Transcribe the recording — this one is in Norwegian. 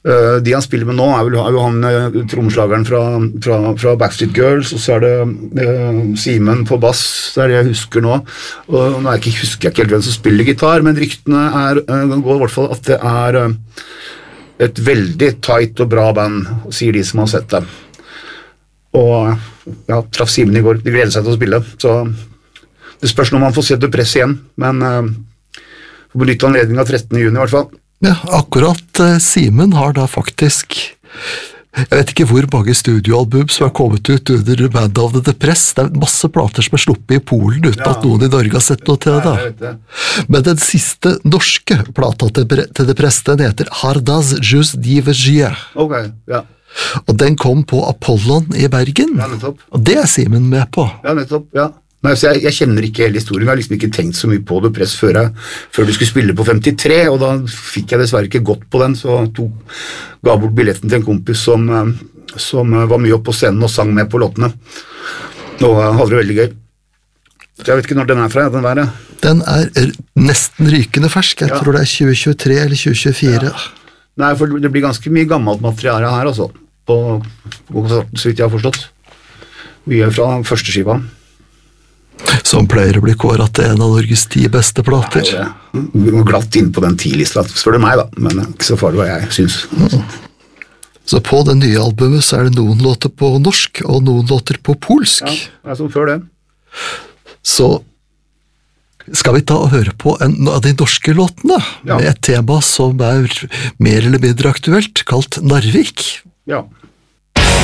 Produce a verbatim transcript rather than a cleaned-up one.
Uh, de han spiller med nå er, vel, er jo han uh, tromslageren fra, fra, fra Backstreet Girls, og så er det uh, Simen på bass, det er det jeg husker nå. Og nå er jeg ikke, husker jeg ikke helt hvem som spiller gitar, men ryktene er, uh, går i hvert fall at det er uh, et veldig tight og bra band, sier de som har sett det. Og ja, traff Simen i går, de gleder seg til å spille, så det spørs når man får se Depress igjen, men uh, får benytte anledningen av trettende juni i hvert fall. Ja, akkurat eh, Simen har da faktisk, jeg vet ikke hvor mange studioalbum som har kommet ut under bandnavnet Depress, det er masse plater som er sluppet i Polen uten ja. At noen i Norge har sett noe til det. Da. Men den siste norske plata til, til Depress, den heter Hardas Jus Divergie. Ok, ja. Og den kom på Apollon i Bergen, ja, nettopp. Og det er Simen med på. Ja, nettopp, ja. Nei, så jeg, jeg kjenner ikke hele historien, jeg har liksom ikke tenkt så mye på Depress før, jeg, før du skulle spille på femtitre, og da fikk jeg dessverre ikke gått på den, så jeg tok, ga bort billetten til en kompis som, som var mye oppe på scenen og sang med på låtene, og hadde det veldig gøy. Så jeg vet ikke når den er fra, den der, ja. Den er nesten rykende fersk, jeg ja. Tror det er tjue tjuetre eller tjue tjuefire. Ja. Nei, for det blir ganske mye gammelt materiale her, altså, på, på konserten, så vidt jeg har forstått. Mye fra første skiva. Som pleier å bli kåret til en av Norges ti beste plater. Ja, vi går glatt inn på den ti-lista, spør du meg da, men ikke så farlig hva jeg synes. Mm. Så på det nye albumet så er det noen låter på norsk, og noen låter på polsk. Ja, det er som før det. Så skal vi ta og høre på en av de norske låtene, ja. Med et tema som er mer eller mindre aktuelt, kalt Narvik. Ja.